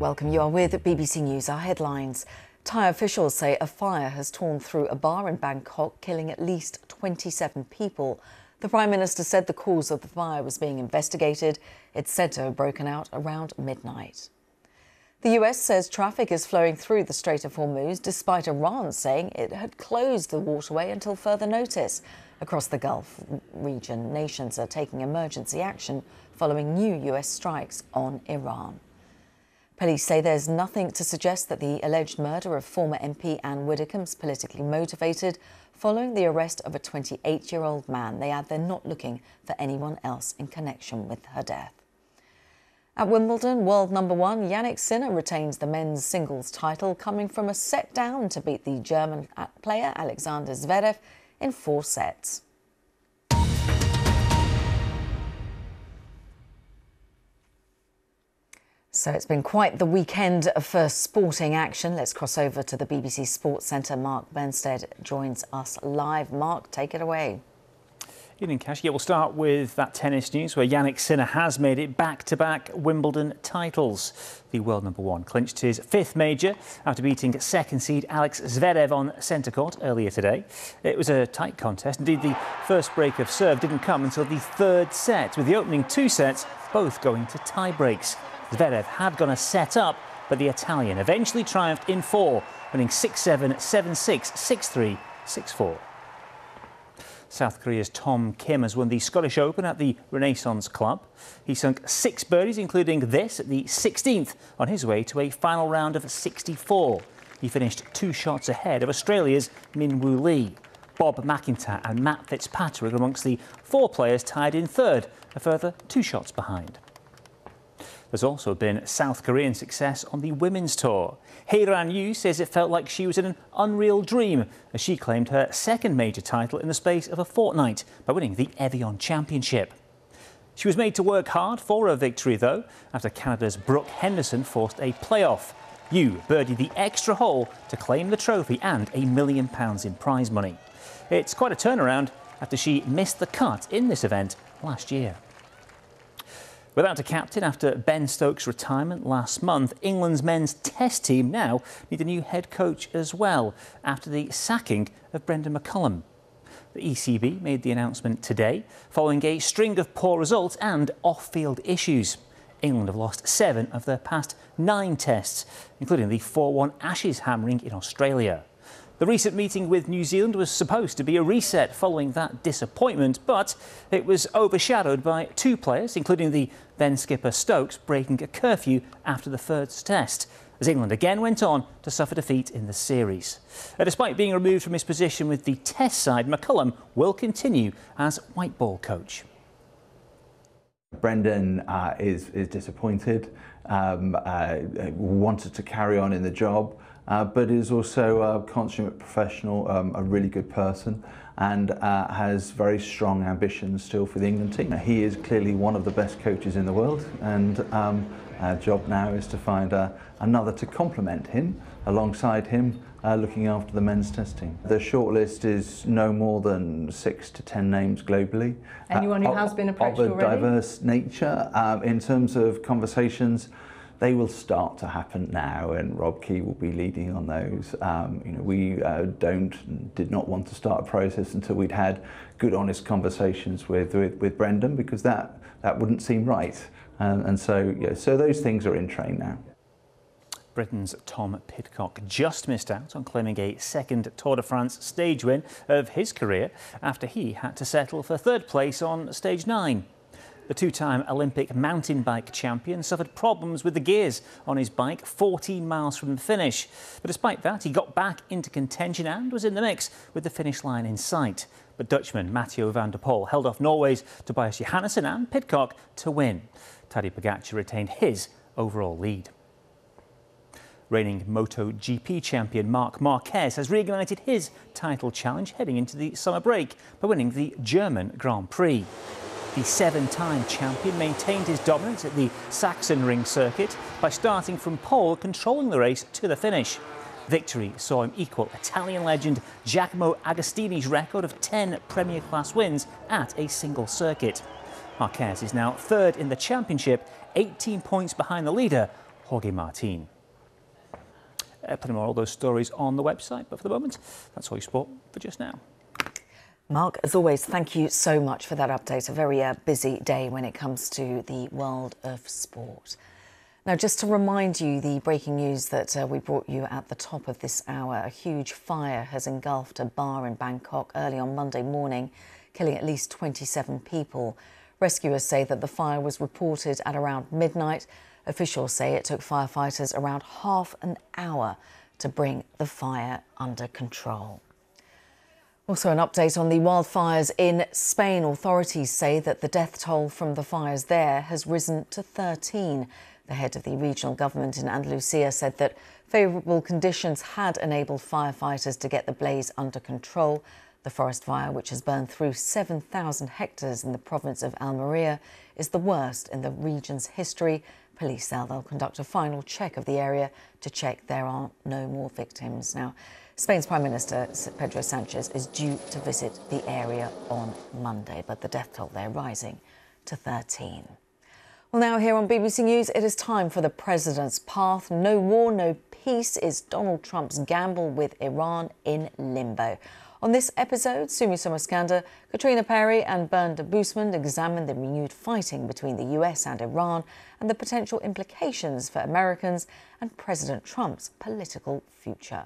Welcome. You are with BBC News. Our headlines. Thai officials say a fire has torn through a bar in Bangkok, killing at least 27 people. The Prime Minister said the cause of the fire was being investigated. It's said to have broken out around midnight. The US says traffic is flowing through the Strait of Hormuz, despite Iran saying it had closed the waterway until further notice. Across the Gulf region, nations are taking emergency action following new US strikes on Iran. Police say there's nothing to suggest that the alleged murder of former MP Anne Widdecombe is politically motivated following the arrest of a 28-year-old man. They add they're not looking for anyone else in connection with her death. At Wimbledon, world number one Jannik Sinner retains the men's singles title, coming from a set down to beat the German player Alexander Zverev in 4 sets. So it's been quite the weekend for sporting action. Let's cross over to the BBC Sports Centre. Mark Benstead joins us live. Mark, take it away. Evening, Cash. Yeah, we'll start with that tennis news where Jannik Sinner has made it back-to-back Wimbledon titles. The world number one clinched his 5th major after beating second seed Alex Zverev on centre court earlier today. It was a tight contest. Indeed, the first break of serve didn't come until the 3rd set, with the opening 2 sets both going to tie breaks. Zverev had gone a set up, but the Italian eventually triumphed in 4, winning 6-7, 7-6, 6-3, 6-4. South Korea's Tom Kim has won the Scottish Open at the Renaissance Club. He sunk 6 birdies, including this at the 16th, on his way to a final round of 64. He finished 2 shots ahead of Australia's Min Woo Lee. Bob McIntyre and Matt Fitzpatrick amongst the 4 players tied in 3rd, a further 2 shots behind. There's also been South Korean success on the women's tour. Hye-ran Yoo says it felt like she was in an unreal dream as she claimed her 2nd major title in the space of a fortnight by winning the Evian Championship. She was made to work hard for her victory, though, after Canada's Brooke Henderson forced a playoff. Yoo birdied the extra hole to claim the trophy and £1 million in prize money. It's quite a turnaround after she missed the cut in this event last year. Without a captain after Ben Stokes' retirement last month, England's men's test team now need a new head coach as well, after the sacking of Brendan McCullum. The ECB made the announcement today, following a string of poor results and off-field issues. England have lost 7 of their past 9 tests, including the 4-1 Ashes hammering in Australia. The recent meeting with New Zealand was supposed to be a reset following that disappointment, but it was overshadowed by 2 players, including the then skipper Stokes, breaking a curfew after the first test, as England again went on to suffer defeat in the series. Despite being removed from his position with the test side, McCullum will continue as white ball coach. Brendan is disappointed, wanted to carry on in the job, but is also a consummate professional, a really good person, and has very strong ambitions still for the England team. He is clearly one of the best coaches in the world, and our job now is to find another to complement him, alongside him, looking after the men's test team. The shortlist is no more than 6 to 10 names globally. Anyone who has been approached already? Of a diverse nature. In terms of conversations, they will start to happen now, and Rob Key will be leading on those. We did not want to start a process until we'd had good, honest conversations with Brendan, because that wouldn't seem right. So those things are in train now. Britain's Tom Pidcock just missed out on claiming a 2nd Tour de France stage win of his career after he had to settle for 3rd place on stage 9. The 2-time Olympic mountain bike champion suffered problems with the gears on his bike 14 miles from the finish. But despite that, he got back into contention and was in the mix with the finish line in sight. But Dutchman Mathieu van der Poel held off Norway's Tobias Johannesson and Pidcock to win. Tadej Pogacar retained his overall lead. Reigning MotoGP champion Marc Marquez has reignited his title challenge heading into the summer break by winning the German Grand Prix. The 7-time champion maintained his dominance at the Sachsenring circuit by starting from pole, controlling the race to the finish. Victory saw him equal Italian legend Giacomo Agostini's record of 10 Premier Class wins at a single circuit. Marquez is now 3rd in the championship, 18 points behind the leader, Jorge Martin. Plenty more of all those stories on the website, but for the moment, that's all your sport for just now. Mark, as always, thank you so much for that update. A very busy day when it comes to the world of sport. Now, just to remind you, the breaking news that we brought you at the top of this hour, a huge fire has engulfed a bar in Bangkok early on Monday morning, killing at least 27 people. Rescuers say that the fire was reported at around midnight. Officials say it took firefighters around half an hour to bring the fire under control. Also, an update on the wildfires in Spain. Authorities say that the death toll from the fires there has risen to 13. The head of the regional government in Andalusia said that favourable conditions had enabled firefighters to get the blaze under control. The forest fire, which has burned through 7,000 hectares in the province of Almería, is the worst in the region's history. Police say they'll conduct a final check of the area to check there are no more victims. Now, Spain's Prime Minister Pedro Sanchez is due to visit the area on Monday, but the death toll there rising to 13. Well, now here on BBC News, it is time for the president's path. No war, no peace is Donald Trump's gamble with Iran in limbo. On this episode, Sumi Somaskanda, Katrina Perry and Bernd Busman examine the renewed fighting between the US and Iran and the potential implications for Americans and President Trump's political future.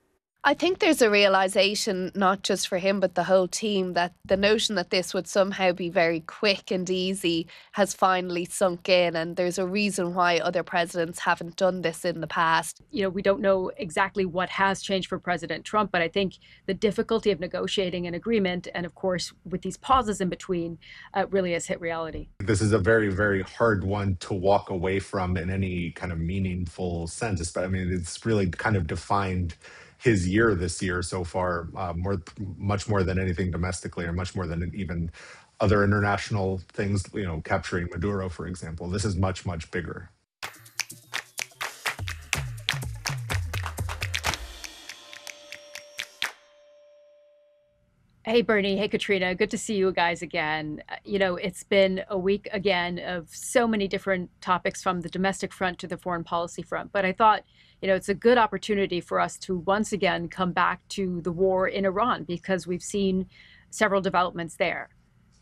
I think there's a realisation, not just for him, but the whole team, that the notion that this would somehow be very quick and easy has finally sunk in. And there's a reason why other presidents haven't done this in the past. You know, we don't know exactly what has changed for President Trump, but I think the difficulty of negotiating an agreement, and of course, with these pauses in between, really has hit reality. This is a very, very hard one to walk away from in any kind of meaningful sense. But I mean, it's really kind of defined his year this year so far, much more than anything domestically, or much more than even other international things, you know, capturing Maduro, for example. This is much, much bigger. Hey, Bernie. Hey, Katrina. Good to see you guys again. You know, it's been a week again of so many different topics, from the domestic front to the foreign policy front. But I thought, you know, it's a good opportunity for us to once again come back to the war in Iran, because we've seen several developments there.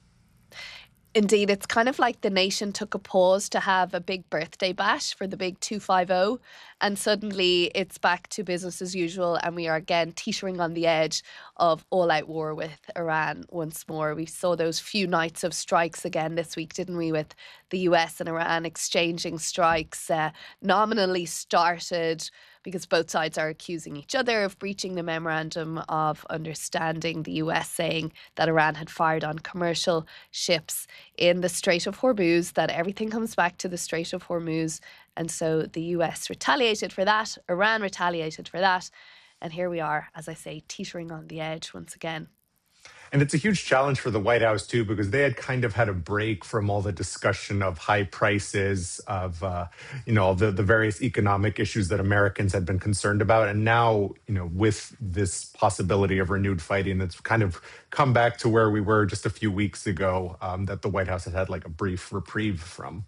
Indeed, it's kind of like the nation took a pause to have a big birthday bash for the big 250, and suddenly it's back to business as usual, and we are again teetering on the edge of all-out war with Iran once more. We saw those few nights of strikes again this week, didn't we, with the US and Iran exchanging strikes, nominally started because both sides are accusing each other of breaching the memorandum of understanding, the US saying that Iran had fired on commercial ships in the Strait of Hormuz, that everything comes back to the Strait of Hormuz. And so the US retaliated for that, Iran retaliated for that. And here we are, as I say, teetering on the edge once again. And it's a huge challenge for the White House, too, because they had kind of had a break from all the discussion of high prices, of, you know, the various economic issues that Americans had been concerned about. And now, you know, with this possibility of renewed fighting, it's kind of come back to where we were just a few weeks ago, that the White House had like a brief reprieve from.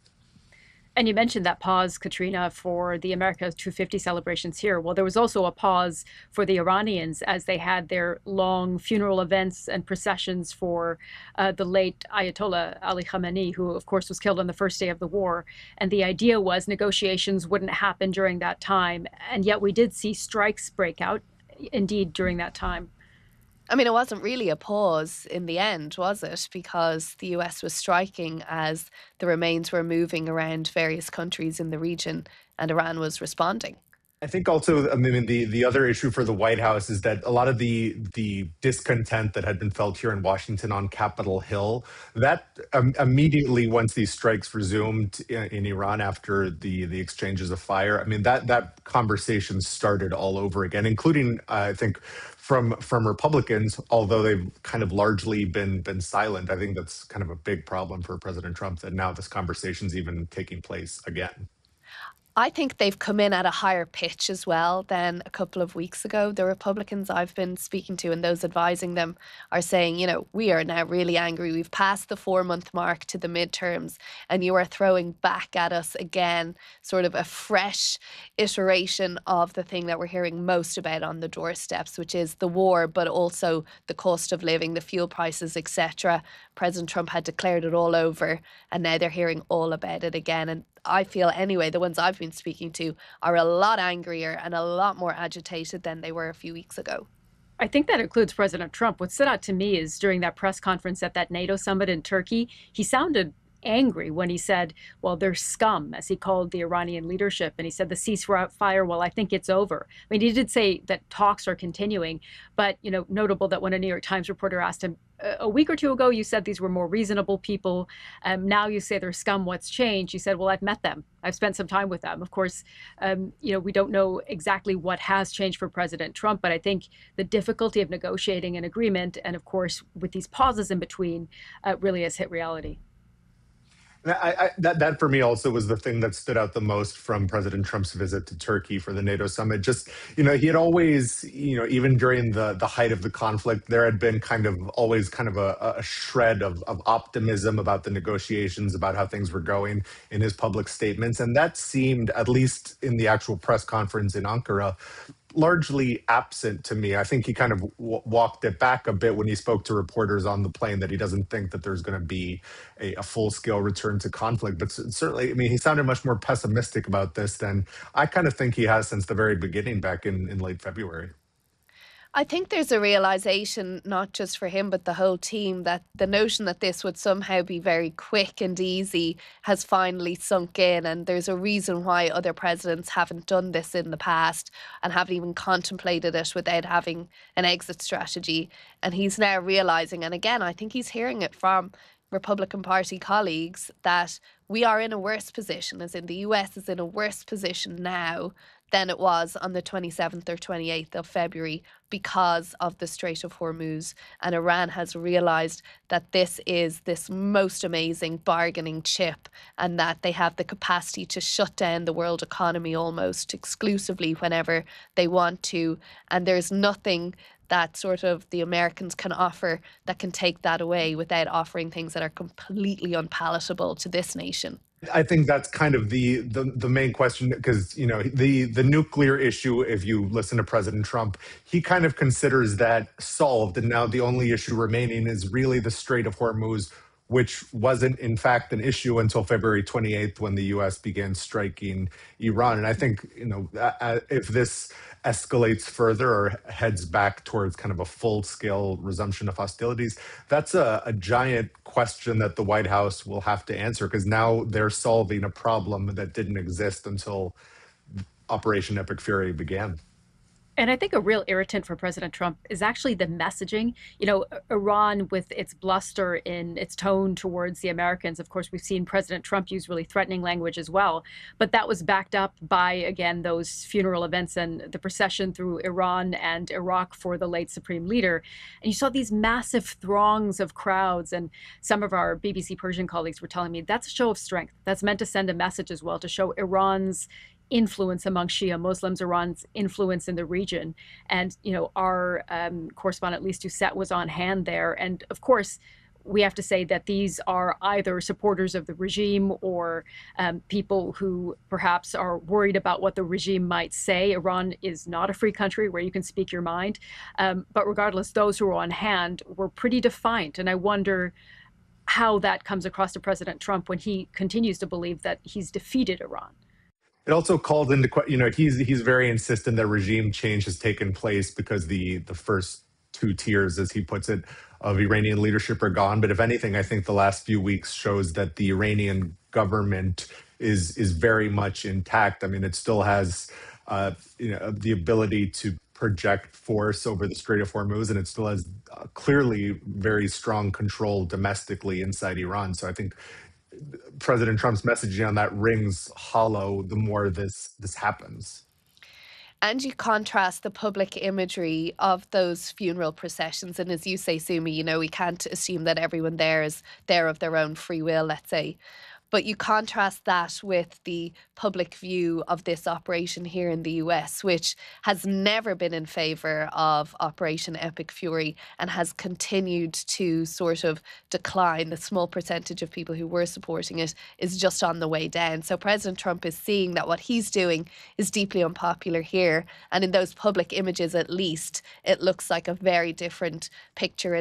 And you mentioned that pause, Katrina, for the America 250 celebrations here. Well, there was also a pause for the Iranians as they had their long funeral events and processions for the late Ayatollah Ali Khamenei, who, of course, was killed on the first day of the war. And the idea was negotiations wouldn't happen during that time. And yet we did see strikes break out, indeed, during that time. I mean, it wasn't really a pause in the end, was it? Because the US was striking as the remains were moving around various countries in the region, and Iran was responding. I think also, I mean, the other issue for the White House is that a lot of the discontent that had been felt here in Washington on Capitol Hill, that immediately, once these strikes resumed in Iran after the exchanges of fire, I mean, that conversation started all over again, including, I think, from Republicans, although they've kind of largely been silent. I think that's kind of a big problem for President Trump, that now this conversation's even taking place again. I think they've come in at a higher pitch as well than a couple of weeks ago. The Republicans I've been speaking to and those advising them are saying, you know, we are now really angry. We've passed the 4-month mark to the midterms, and you are throwing back at us again, sort of a fresh iteration of the thing that we're hearing most about on the doorsteps, which is the war, but also the cost of living, the fuel prices, etc. President Trump had declared it all over, and now they're hearing all about it again. And I feel anyway, the ones I've been speaking to are a lot angrier and a lot more agitated than they were a few weeks ago. I think that includes President Trump. What stood out to me is during that press conference at that NATO summit in Turkey, he sounded angry when he said, well, they're scum, as he called the Iranian leadership. And he said the ceasefire, well, I think it's over. I mean, he did say that talks are continuing, but, you know, notable that when a New York Times reporter asked him, a week or two ago, you said these were more reasonable people. Now you say they're scum. What's changed? He said, well, I've met them. I've spent some time with them. Of course, you know, we don't know exactly what has changed for President Trump, but I think the difficulty of negotiating an agreement, and of course, with these pauses in between, really has hit reality. That for me also was the thing that stood out the most from President Trump's visit to Turkey for the NATO summit. Just, you know, he had always, you know, even during the height of the conflict, there had been always a shred of optimism about the negotiations, about how things were going in his public statements. And that seemed, at least in the actual press conference in Ankara, largely absent to me. I think he kind of walked it back a bit when he spoke to reporters on the plane, that he doesn't think that there's going to be a full-scale return to conflict. But certainly, I mean, he sounded much more pessimistic about this than I kind of think he has since the very beginning back in late February. I think there's a realization, not just for him, but the whole team, that the notion that this would somehow be very quick and easy has finally sunk in. And there's a reason why other presidents haven't done this in the past and haven't even contemplated it without having an exit strategy. And he's now realizing, and again, I think he's hearing it from Republican Party colleagues, that we are in a worse position, as in the US is in a worse position now than it was on the 27th or 28th of February because of the Strait of Hormuz. And Iran has realized that this is this most amazing bargaining chip, and that they have the capacity to shut down the world economy almost exclusively whenever they want to. And there's nothing that sort of the Americans can offer that can take that away without offering things that are completely unpalatable to this nation. I think that's kind of the main question, because, you know, the nuclear issue, if you listen to President Trump, he kind of considers that solved, and now the only issue remaining is really the Strait of Hormuz, which wasn't in fact an issue until February 28th, when the US began striking Iran. And I think, you know, if this escalates further or heads back towards kind of a full-scale resumption of hostilities, that's a giant question that the White House will have to answer, because now they're solving a problem that didn't exist until Operation Epic Fury began. And I think a real irritant for President Trump is actually the messaging. You know, Iran, with its bluster in its tone towards the Americans, of course, we've seen President Trump use really threatening language as well. But that was backed up by, again, those funeral events and the procession through Iran and Iraq for the late Supreme Leader. And you saw these massive throngs of crowds. And some of our BBC Persian colleagues were telling me that's a show of strength. That's meant to send a message as well, to show Iran's influence among Shia Muslims, Iran's influence in the region. And, you know, our correspondent Lise Doucette was on hand there. And of course, we have to say that these are either supporters of the regime or people who perhaps are worried about what the regime might say. Iran is not a free country where you can speak your mind. But regardless, those who were on hand were pretty defiant. And I wonder how that comes across to President Trump when he continues to believe that he's defeated Iran. It also called into question, you know, he's very insistent that regime change has taken place because the first two tiers, as he puts it, of Iranian leadership are gone. But if anything, I think the last few weeks shows that the Iranian government is very much intact. I mean, it still has you know, the ability to project force over the Strait of Hormuz, and it still has clearly very strong control domestically inside Iran. So I think President Trump's messaging on that rings hollow the more this happens. And you contrast the public imagery of those funeral processions. And as you say, Sumi, you know, we can't assume that everyone there is there of their own free will, let's say. But you contrast that with the public view of this operation here in the US, which has never been in favour of Operation Epic Fury and has continued to sort of decline. The small percentage of people who were supporting it is just on the way down. So President Trump is seeing that what he's doing is deeply unpopular here. And in those public images, at least, it looks like a very different picture